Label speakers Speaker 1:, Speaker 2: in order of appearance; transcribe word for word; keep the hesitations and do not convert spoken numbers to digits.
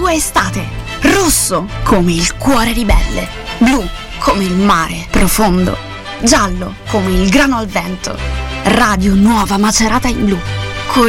Speaker 1: tua estate. Rosso come il cuore ribelle. Blu come il mare profondo. Giallo come il grano al vento. Radio Nuova Macerata in Blu.